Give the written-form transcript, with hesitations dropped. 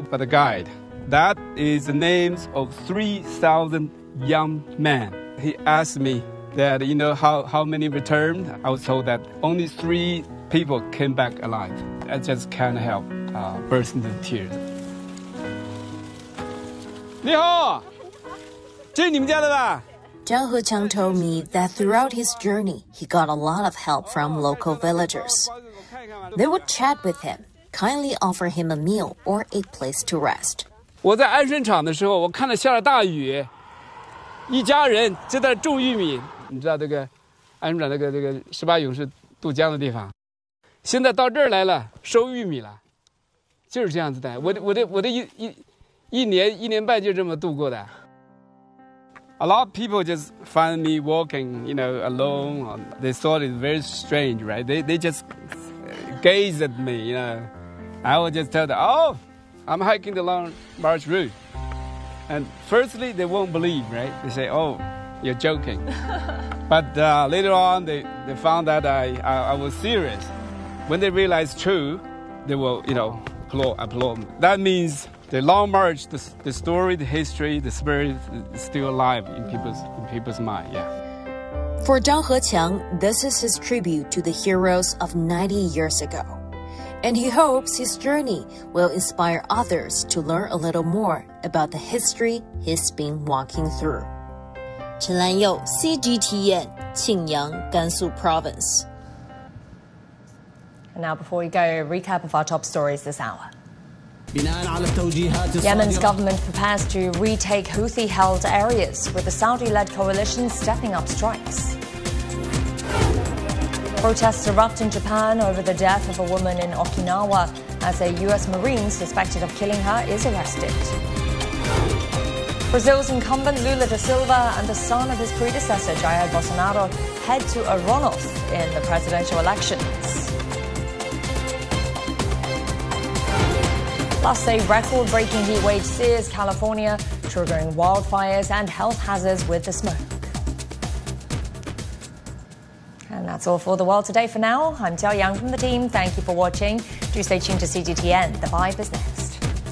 by the guide. That is the names of 3,000 young men. He asked me that, how many returned. I was told that only 3 people came back alive. I just can't help burst into tears. 你好，这是你们家的吧？ Zhang Heqiang told me that throughout his journey, he got a lot of help from local villagers. They would chat with him, kindly offer him a meal or a place to rest. 我在安顺场的时候，我看到下了大雨，一家人就在种玉米。你知道这个安顺场这个18勇士渡江的地方，现在到这儿来了，收玉米了，就是这样子的。我的一年半就这么度过的。A lot of people just find me walking, alone. They thought it very strange, right? They just gaze at me, I would just tell them, oh, I'm hiking the Long March route. And firstly, they won't believe, right? They say, oh, you're joking. But later on, they found that I was serious. When they realize true, they will, applaud. That means the Long March, the story, the history, the spirit is still alive in people's mind, yeah. For Zhang Heqiang, this is his tribute to the heroes of 90 years ago. And he hopes his journey will inspire others to learn a little more about the history he's been walking through. Chen Lanyou, CGTN, Qingyang, Gansu Province. And now before we go, a recap of our top stories this hour. Yemen's government prepares to retake Houthi-held areas, with the Saudi-led coalition stepping up strikes. Protests erupt in Japan over the death of a woman in Okinawa as a U.S. Marine suspected of killing her is arrested. Brazil's incumbent Lula da Silva and the son of his predecessor, Jair Bolsonaro, head to a runoff in the presidential elections. Plus, a record-breaking heat wave sears California, triggering wildfires and health hazards with the smoke. And that's all for The World Today for now. I'm Jiao Yang from the team. Thank you for watching. Do stay tuned to CGTN. The Vibe is next.